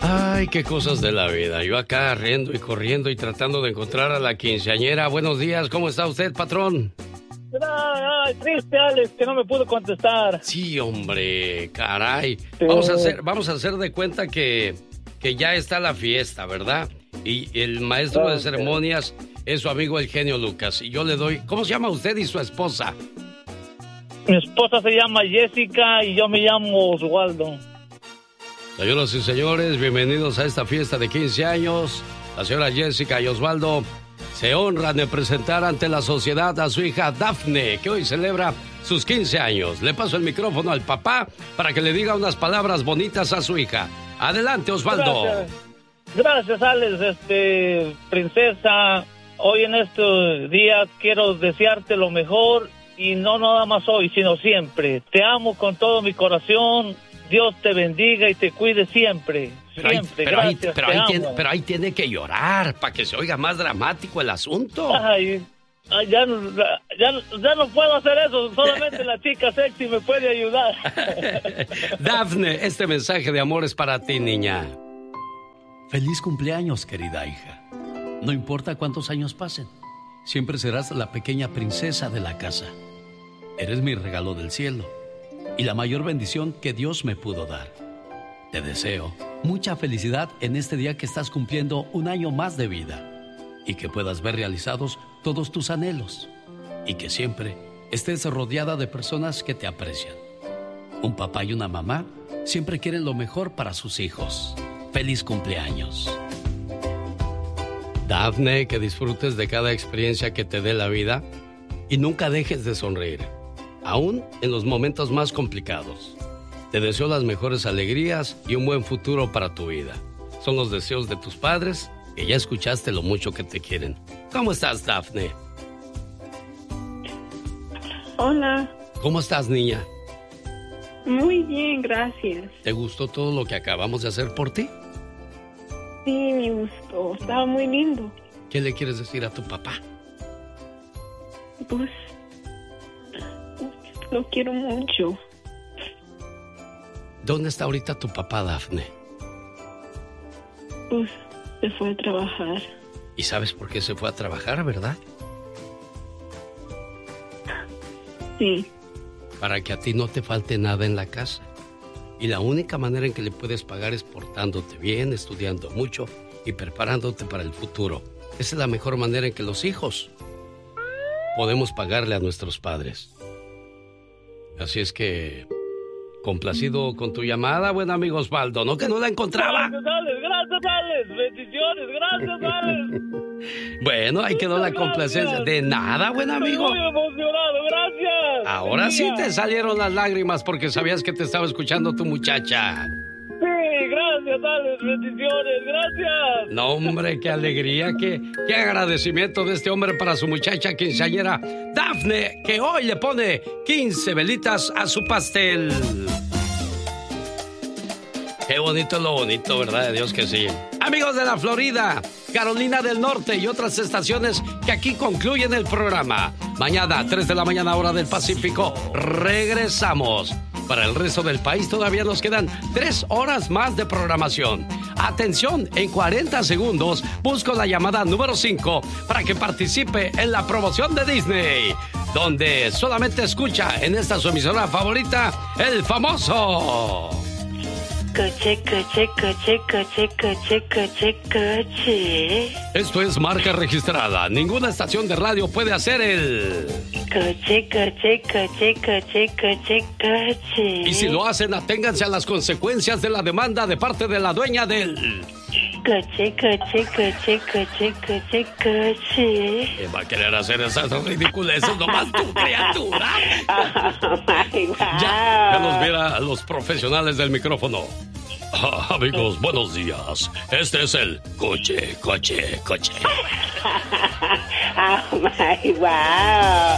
Ay, qué cosas de la vida. Yo acá riendo y corriendo y tratando de encontrar a la quinceañera. Buenos días, ¿cómo está usted, patrón? Ay, triste, Alex, que no me pudo contestar. Sí, hombre, caray. Sí. Vamos a hacer de cuenta que ya está la fiesta, ¿verdad? Y el maestro de ceremonias es su amigo el genio Lucas. Y yo le doy... ¿Cómo se llama usted y su esposa? Mi esposa se llama Jessica y yo me llamo Oswaldo. Señoras y señores, bienvenidos a esta fiesta de 15 años. La señora Jessica y Osvaldo se honran de presentar ante la sociedad a su hija Dafne, que hoy celebra sus 15 años. Le paso el micrófono al papá para que le diga unas palabras bonitas a su hija. Adelante, Osvaldo. Gracias, Alex, princesa. Hoy en estos días quiero desearte lo mejor y no nada más hoy, sino siempre. Te amo con todo mi corazón. Dios te bendiga y te cuide siempre. Pero ahí tiene que llorar para que se oiga más dramático el asunto. Ay, ya no puedo hacer eso. Solamente la chica sexy me puede ayudar. Dafne, este mensaje de amor es para ti, niña. Feliz cumpleaños, querida hija. No importa cuántos años pasen, siempre serás la pequeña princesa de la casa. Eres mi regalo del cielo y la mayor bendición que Dios me pudo dar. Te deseo mucha felicidad en este día que estás cumpliendo un año más de vida y que puedas ver realizados todos tus anhelos y que siempre estés rodeada de personas que te aprecian. Un papá y una mamá siempre quieren lo mejor para sus hijos. ¡Feliz cumpleaños! Dafne, que disfrutes de cada experiencia que te dé la vida y nunca dejes de sonreír, aún en los momentos más complicados. Te deseo las mejores alegrías y un buen futuro para tu vida. Son los deseos de tus padres, que ya escuchaste lo mucho que te quieren. ¿Cómo estás, Dafne? Hola. ¿Cómo estás, niña? Muy bien, gracias. ¿Te gustó todo lo que acabamos de hacer por ti? Sí, me gustó. Estaba muy lindo. ¿Qué le quieres decir a tu papá? Pues, lo quiero mucho. ¿Dónde está ahorita tu papá, Dafne? Pues, se fue a trabajar. ¿Y sabes por qué se fue a trabajar, verdad? Sí. Para que a ti no te falte nada en la casa. Y la única manera en que le puedes pagar es portándote bien, estudiando mucho y preparándote para el futuro. Esa es la mejor manera en que los hijos podemos pagarle a nuestros padres. Así es que, complacido con tu llamada, buen amigo Osvaldo, ¿no? Que no la encontraba. Gracias, Alex. Bendiciones, gracias, Alex. Bueno, ahí quedó la complacencia. De nada, buen amigo. Estoy muy emocionado, gracias. Ahora sí te salieron las lágrimas porque sabías que te estaba escuchando tu muchacha. Sí, gracias, Alex. Bendiciones, gracias. No, hombre, qué alegría, qué agradecimiento de este hombre para su muchacha quinceañera Dafne, que hoy le pone 15 velitas a su pastel. Qué bonito es lo bonito, ¿verdad? De Dios que sí. Amigos de la Florida, Carolina del Norte y otras estaciones que aquí concluyen el programa. Mañana, 3 de la mañana, hora del Pacífico, regresamos. Para el resto del país todavía nos quedan 3 horas más de programación. Atención, en 40 segundos busco la llamada número 5 para que participe en la promoción de Disney, donde solamente escucha en esta su emisora favorita, El Famoso. Coche, coche, coche, coche, coche, coche, coche. Esto es marca registrada. Ninguna estación de radio puede hacer el... Coche, coche, coche, coche, coche, coche. Y si lo hacen, aténganse a las consecuencias de la demanda de parte de la dueña del... Coche, coche, coche, coche, coche, coche. ¿Qué va a querer hacer esas ridiculeces nomás tu criatura? Oh, my God. Ya nos viera a los profesionales del micrófono. Amigos, buenos días. Este es el coche. Oh, my, wow.